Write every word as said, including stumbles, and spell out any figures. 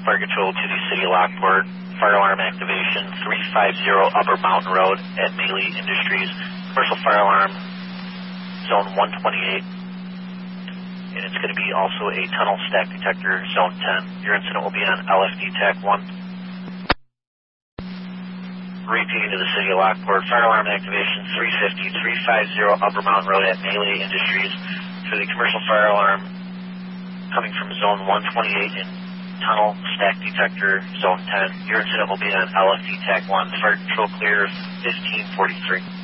Fire control to the city of Lockport. Fire alarm activation three fifty Upper Mountain Road at Melee Industries. Commercial fire alarm, zone one twenty-eight. And it's going to be also a tunnel stack detector, zone ten. Your incident will be on L F D TAC one. Repeating to the city of Lockport, fire alarm activation three fifty, three fifty Upper Mountain Road at Melee Industries for the commercial fire alarm coming from zone one twenty-eight in tunnel stack detector, zone ten. Your incident will be on L F D TAC one. Fire control clear fifteen forty-three.